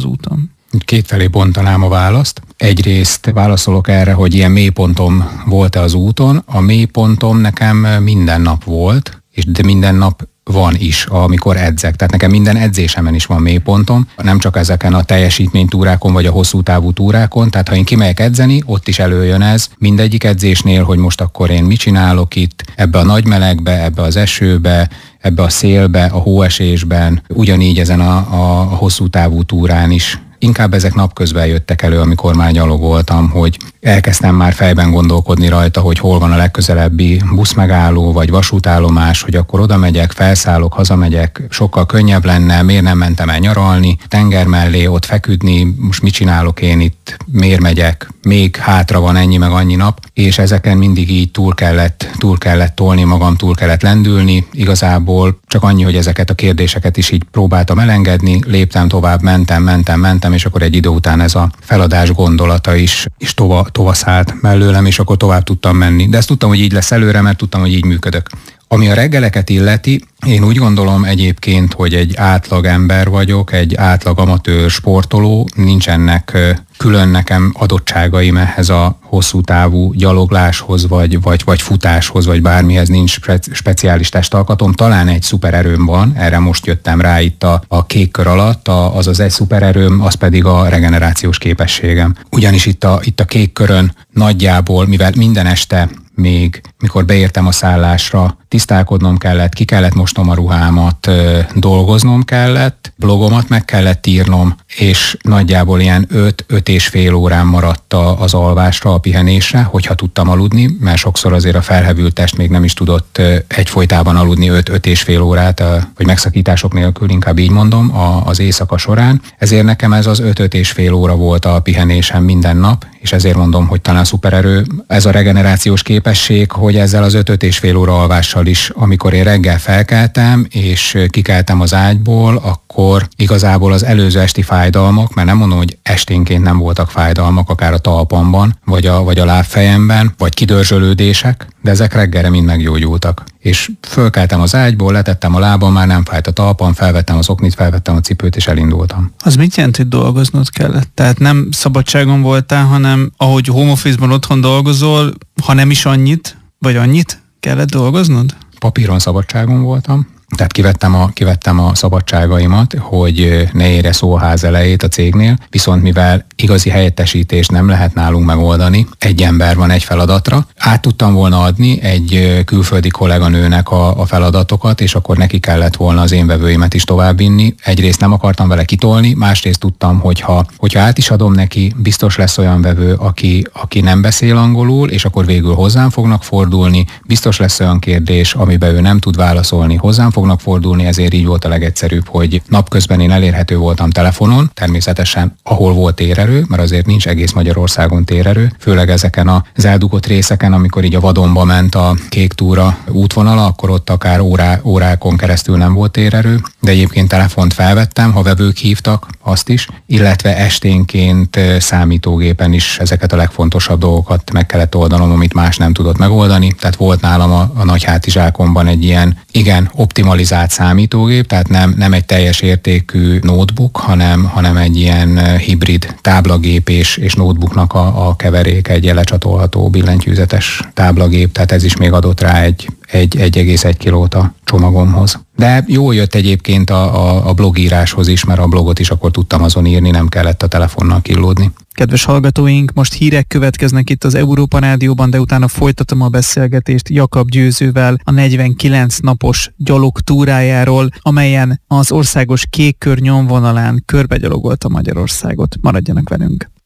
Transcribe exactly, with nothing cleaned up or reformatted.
úton? Kétfelé bontanám a választ. Egyrészt válaszolok erre, hogy ilyen mélypontom volt-e az úton. A mélypontom nekem minden nap volt, és de minden nap van is, amikor edzek. Tehát nekem minden edzésemen is van mélypontom, nem csak ezeken a teljesítménytúrákon vagy a hosszú távú túrákon. Tehát ha én kimegyek edzeni, ott is előjön ez mindegyik edzésnél, hogy most akkor én mit csinálok itt, ebbe a nagy melegbe, ebbe az esőbe, ebbe a szélbe, a hóesésben, ugyanígy ezen a, a, a hosszú távú túrán is. Inkább ezek napközben jöttek elő, amikor már gyalogoltam, hogy elkezdtem már fejben gondolkodni rajta, hogy hol van a legközelebbi buszmegálló vagy vasútállomás, hogy akkor oda megyek, felszállok, hazamegyek, sokkal könnyebb lenne, miért nem mentem el nyaralni, tenger mellé ott feküdni, most mit csinálok én itt, miért megyek, még hátra van ennyi meg annyi nap, és ezeken mindig így túl kellett, túl kellett tolni magam, túl kellett lendülni. Igazából csak annyi, hogy ezeket a kérdéseket is így próbáltam elengedni, léptem tovább, mentem, mentem, mentem, és akkor egy idő után ez a feladás gondolata is, is tova, tova szállt mellőlem, és akkor tovább tudtam menni. De ezt tudtam, hogy így lesz előre, mert tudtam, hogy így működök. Ami a reggeleket illeti, én úgy gondolom egyébként, hogy egy átlag ember vagyok, egy átlag amatőr sportoló, nincsenek külön nekem adottságaim ehhez a hosszú távú gyalogláshoz, vagy, vagy, vagy futáshoz, vagy bármihez nincs speciális testalkatom. Talán egy szupererőm van, erre most jöttem rá itt a, a kék kör alatt, a, az az egy szupererőm, az pedig a regenerációs képességem. Ugyanis itt a, itt a kék körön nagyjából, mivel minden este még mikor beértem a szállásra, tisztálkodnom kellett, ki kellett mosnom a ruhámat, dolgoznom kellett, blogomat meg kellett írnom, és nagyjából ilyen öt-öt és fél órán maradt az alvásra, a pihenésre, hogyha tudtam aludni, mert sokszor azért a felhevült test még nem is tudott egyfolytában aludni öt-öt és fél órát, vagy megszakítások nélkül, inkább így mondom, az éjszaka során. Ezért nekem ez az öt-öt és fél óra volt a pihenésem minden nap, és ezért mondom, hogy talán szupererő ez a regenerációs képesség, hogy ezzel az öt-öt és fél óra alvással is, amikor én reggel felkeltem, és kikeltem az ágyból, akkor igazából az előző esti fájdalmak, mert nem mondom, hogy esténként nem voltak fájdalmak, akár a talpamban, vagy a, vagy a lábfejemben, vagy kidörzsölődések, de ezek reggelre mind meggyógyultak. És fölkeltem az ágyból, letettem a lábam, már nem fájt a talpam, felvettem az oknit, felvettem a cipőt, és elindultam. Az mit jelent, hogy dolgoznod kellett? Tehát nem szabadságon voltál, hanem ahogy home office-ban otthon dolgozol, ha nem is annyit, vagy annyit kellett dolgoznod? Papíron szabadságon voltam. Tehát kivettem a, kivettem a szabadságaimat, hogy ne érje szó a ház elejét a cégnél, viszont mivel igazi helyettesítést nem lehet nálunk megoldani, egy ember van egy feladatra, át tudtam volna adni egy külföldi kolléganőnek a, a feladatokat, és akkor neki kellett volna az én vevőimet is továbbvinni. Egyrészt nem akartam vele kitolni, másrészt tudtam, hogyha, hogyha át is adom neki, biztos lesz olyan vevő, aki, aki nem beszél angolul, és akkor végül hozzám fognak fordulni, biztos lesz olyan kérdés, amiben ő nem tud válaszolni, hozzám fognak fordulni, ezért így volt a legegyszerűbb, hogy napközben én elérhető voltam telefonon, természetesen ahol volt térerő, mert azért nincs egész Magyarországon térerő, főleg ezeken az eldugott részeken, amikor így a vadonba ment a kék túra útvonala, akkor ott akár órá, órákon keresztül nem volt térerő, de egyébként telefont felvettem, ha vevők hívtak, azt is, illetve esténként számítógépen is ezeket a legfontosabb dolgokat meg kellett oldanom, amit más nem tudott megoldani, tehát volt nálam a, a nagy hátizsákomban egy ilyen, igen, optimalizált számítógép, tehát nem, nem egy teljes értékű notebook, hanem, hanem egy ilyen hibrid táblagép és, és notebooknak a, a keverék, egy lecsatolható billentyűzetes táblagép, tehát ez is még adott rá egy, egy egy egész egy kilót a csomagomhoz. De jól jött egyébként a, a, a blogíráshoz is, mert a blogot is akkor tudtam azon írni, nem kellett a telefonnal killódni. Kedves hallgatóink, most hírek következnek itt az Európa Rádióban, de utána folytatom a beszélgetést Jakab Győzővel a negyvenkilenc napos gyalogtúrájáról, amelyen az országos kék kör nyomvonalán körbegyalogolta Magyarországot. Maradjanak velünk!